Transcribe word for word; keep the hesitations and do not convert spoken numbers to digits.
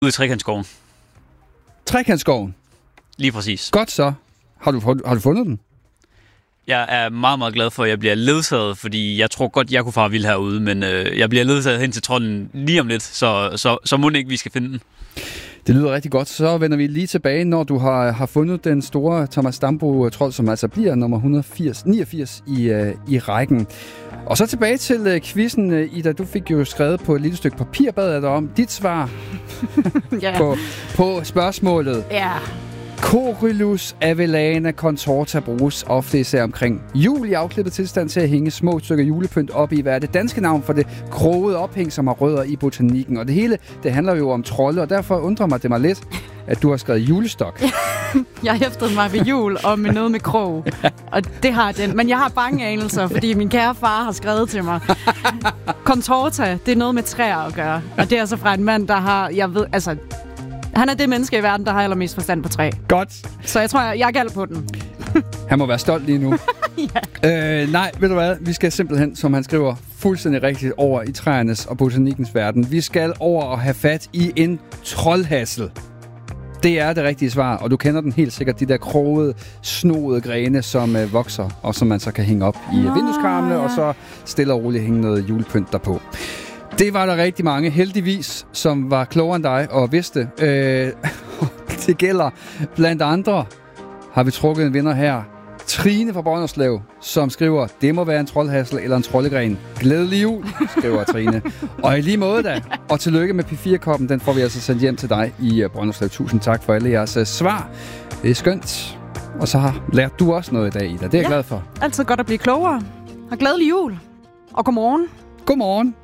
Ude i Trekantskoven. Trekantskoven? Lige præcis. Godt så. Har du, har du fundet den? Jeg er meget, meget glad for, at jeg bliver ledsaget, fordi jeg tror godt, jeg kunne fare vild herude, men øh, jeg bliver ledsaget hen til trolden lige om lidt, så, så, så må det ikke, vi skal finde den. Det lyder rigtig godt. Så vender vi lige tilbage, når du har, har fundet den store Thomas Dambo-trold, som altså bliver nummer et hundrede og firs, niogfirs i, uh, i rækken. Og så tilbage til uh, quizzen, uh, Ida. Du fik jo skrevet på et lille stykke papir, bad jeg dig om dit svar ja. på, på spørgsmålet. Ja. Corylus avellana contorta bruges ofte især omkring jul i afklippet tilstand til at hænge små stykker julepynt op i. Hvad er det danske navn for det krogede ophæng, som har rødder i botanikken? Og det hele, det handler jo om trolde, og derfor undrer mig det mig lidt, at du har skrevet julestok. Jeg hæftede mig ved jul og med noget med krog, og det har den. Men jeg har bange anelser, fordi min kære far har skrevet til mig. Contorta, det er noget med træer at gøre, og det er altså fra en mand, der har, jeg ved, altså... Han er det menneske i verden, der har allermest forstand på træ. Godt. Så jeg tror, jeg, jeg gælder på den. Han må være stolt lige nu. ja. øh, nej, ved du hvad? Vi skal simpelthen, som han skriver, fuldstændig rigtigt over i træernes og botanikkens verden. Vi skal over og have fat i en troldhassel. Det er det rigtige svar, og du kender den helt sikkert. De der krogede, snoede grene, som øh, vokser, og som man så kan hænge op i Nå, vindueskarmene, ja. Og så stille og roligt hænge noget julepynt derpå. Det var der rigtig mange, heldigvis, som var klogere end dig og vidste. Øh, det gælder blandt andre, har vi trukket en vinder her. Trine fra Brønderslev, som skriver, det må være en troldhassel eller en troldegren. Glædelig jul, skriver Trine. Og i lige måde da, og tillykke med P fire-koppen, den får vi altså sendt hjem til dig i Brønderslev. Tusind tak for alle jeres uh, svar. Det er skønt. Og så har lært du også noget i dag, Ida. Det er jeg ja, glad for. Altid godt at blive klogere. Og glædelig jul. Og godmorgen. Godmorgen.